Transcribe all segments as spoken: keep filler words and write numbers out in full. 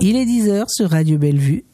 Il est dix heures sur Radio Bellevue.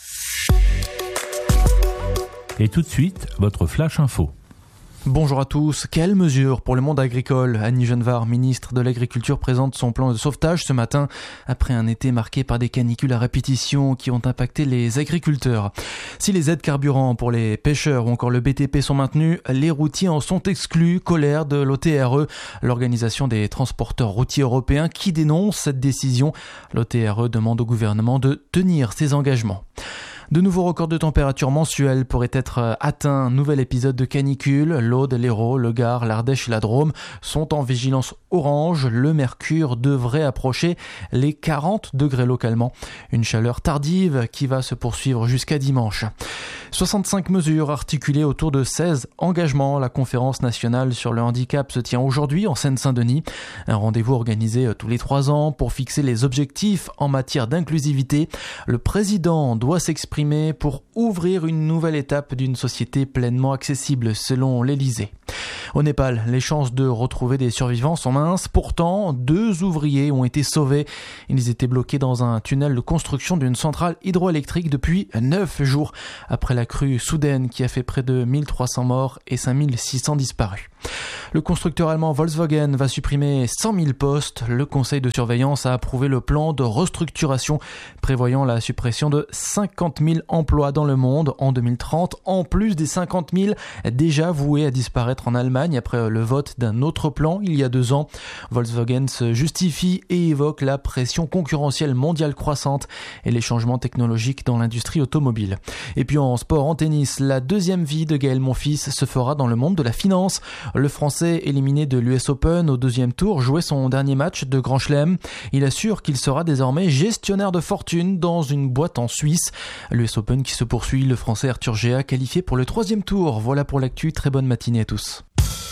Et tout de suite, votre Flash Info. Bonjour à tous. Quelles mesures pour le monde agricole ? Annie Genevard, ministre de l'Agriculture, présente son plan de sauvetage ce matin après un été marqué par des canicules à répétition qui ont impacté les agriculteurs. Si les aides carburant pour les pêcheurs ou encore le B T P sont maintenues, les routiers en sont exclus. Colère de l'O T R E, l'organisation des transporteurs routiers européens, qui dénonce cette décision. L'O T R E demande au gouvernement de tenir ses engagements. De nouveaux records de température mensuels pourraient être atteints. Nouvel épisode de canicule. L'Aude, l'Hérault, le Gard, l'Ardèche et la Drôme sont en vigilance orange. Le mercure devrait approcher les quarante degrés localement. Une chaleur tardive qui va se poursuivre jusqu'à dimanche. soixante-cinq mesures articulées autour de seize engagements. La conférence nationale sur le handicap se tient aujourd'hui en Seine-Saint-Denis. Un rendez-vous organisé tous les trois ans pour fixer les objectifs en matière d'inclusivité. Le président doit s'exprimer pour ouvrir une nouvelle étape d'une société pleinement accessible, selon l'Élysée. Au Népal, les chances de retrouver des survivants sont minces. Pourtant, deux ouvriers ont été sauvés. Ils étaient bloqués dans un tunnel de construction d'une centrale hydroélectrique depuis neuf jours, après la crue soudaine qui a fait près de mille trois cents morts et cinq mille six cents disparus. Le constructeur allemand Volkswagen va supprimer cent mille postes. Le conseil de surveillance a approuvé le plan de restructuration prévoyant la suppression de cinquante mille emplois dans le monde en deux mille trente, en plus des cinquante mille déjà voués à disparaître en Allemagne après le vote d'un autre plan il y a deux ans. Volkswagen se justifie et évoque la pression concurrentielle mondiale croissante et les changements technologiques dans l'industrie automobile. Et puis en sport, en tennis, la deuxième vie de Gaël Monfils se fera dans le monde de la finance. Le Français, éliminé de l'U S Open au deuxième tour, jouait son dernier match de Grand Chelem. Il assure qu'il sera désormais gestionnaire de fortune dans une boîte en Suisse. L'U S Open qui se poursuit, le Français Arthur Géa qualifié pour le troisième tour. Voilà pour l'actu, très bonne matinée à tous.